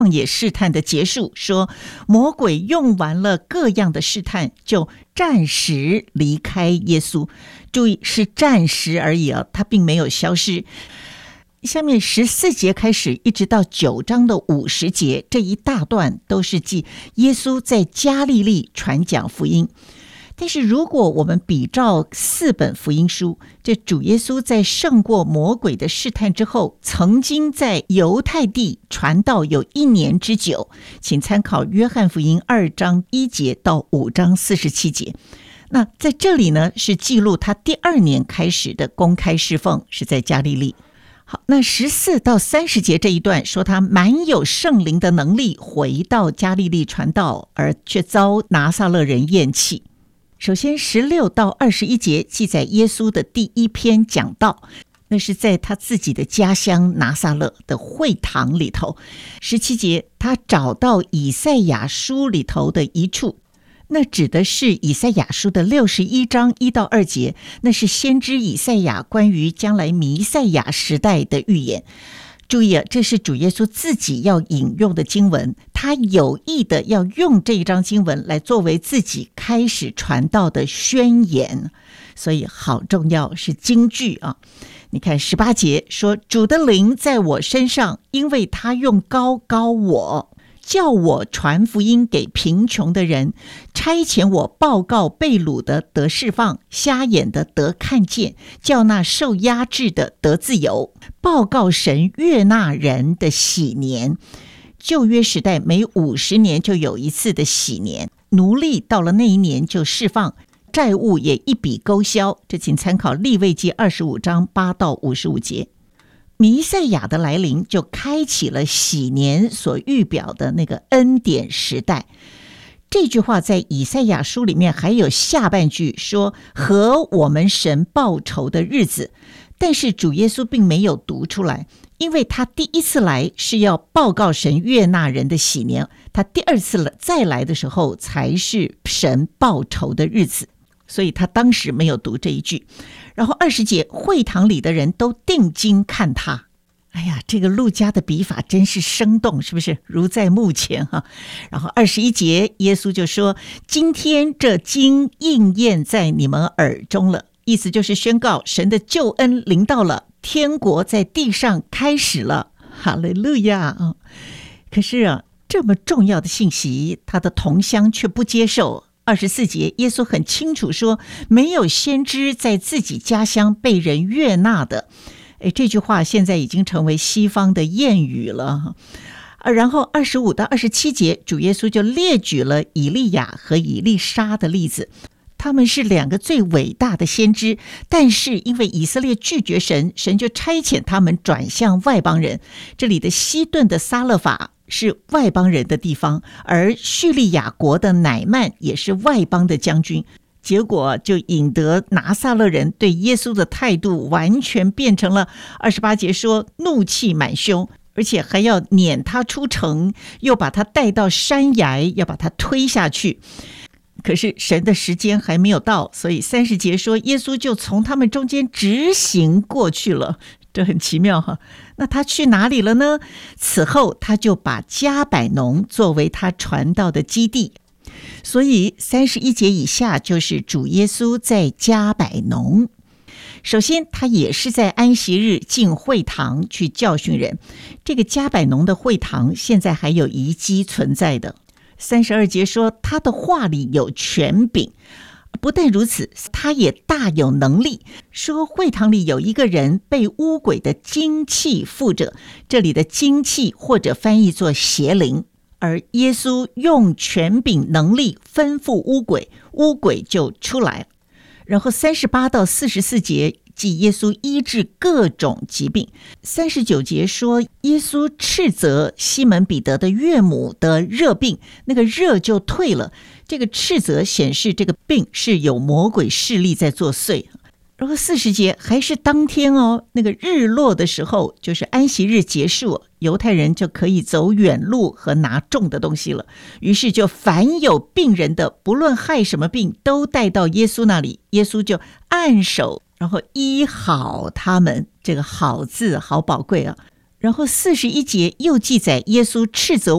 野试探的结束，说魔鬼用完了各样的试探，就暂时离开耶稣。注意，是暂时而已啊，他并没有消失。下面14节开始，一直到9章的50节，这一大段都是记耶稣在加利利传讲福音。但是如果我们比照4本福音书，这主耶稣在胜过魔鬼的试探之后，曾经在犹太地传道有1年之久，请参考约翰福音2章1节到5章47节。那在这里呢，是记录他第2年开始的公开侍奉，是在加利利。好，那14到30节这一段说他满有圣灵的能力回到加利利传道，而却遭拿撒勒人厌弃。首先16到21节记载耶稣的第一篇讲道，那是在他自己的家乡拿撒勒的会堂里头。17节他找到以赛亚书里头的一处，那指的是以赛亚书的61章1到2节，那是先知以赛亚关于将来弥赛亚时代的预言。注意啊，这是主耶稣自己要引用的经文，他有意的要用这一章经文来作为自己开始传道的宣言，所以好重要，是金句啊。你看18节说，主的灵在我身上，因为他用膏膏我，叫我传福音给贫穷的人，差遣我报告被掳的得释放，瞎眼的得看见，叫那受压制的得自由，报告神悦纳人的喜年。旧约时代每50年就有一次的喜年，奴隶到了那一年就释放，债务也一笔勾销。这请参考利未记25章8到55节。弥赛亚的来临就开启了喜年所预表的那个恩典时代。这句话在以赛亚书里面还有下半句说和我们神报仇的日子，但是主耶稣并没有读出来，因为他第一次来是要报告神悦纳人的喜年，他第2次再来的时候才是神报仇的日子，所以他当时没有读这一句。然后20节，会堂里的人都定睛看他。哎呀，这个路加的笔法真是生动，是不是如在目前哈？然后21节，耶稣就说，今天这经应验在你们耳中了，意思就是宣告神的救恩临到了，天国在地上开始了，哈利路亚啊！可是啊，这么重要的信息，他的同乡却不接受。24节，耶稣很清楚说，没有先知在自己家乡被人悦纳的。这句话现在已经成为西方的谚语了。然后25到27节，主耶稣就列举了以利亚和以利沙的例子，他们是2个最伟大的先知，但是因为以色列拒绝神，神就差遣他们转向外邦人。这里的西顿的撒勒法是外邦人的地方，而叙利亚国的乃曼也是外邦的将军，结果就引得拿撒勒人对耶稣的态度完全变成了28节说怒气满胸，而且还要撵他出城，又把他带到山崖，要把他推下去。可是神的时间还没有到，所以30节说耶稣就从他们中间直行过去了。这很奇妙哈。那他去哪里了呢？此后他就把加百农作为他传道的基地，所以31节以下就是主耶稣在加百农。首先他也是在安息日进会堂去教训人，这个加百农的会堂现在还有遗迹存在的。32节说他的话里有权柄，不但如此，他也大有能力。说会堂里有一个人被污鬼的精气附着，这里的精气或者翻译作邪灵，而耶稣用权柄能力吩咐污鬼，污鬼就出来。然后38到44节即耶稣医治各种疾病。39节说耶稣斥责西门彼得的岳母得热病，那个热就退了。这个斥责显示这个病是有魔鬼势力在作祟。然后40节还是当天哦，那个日落的时候，就是安息日结束，犹太人就可以走远路和拿重的东西了。于是就凡有病人的，不论害什么病，都带到耶稣那里，耶稣就按手，然后医好他们。这个好字好宝贵啊。 然后41节又记载耶稣斥责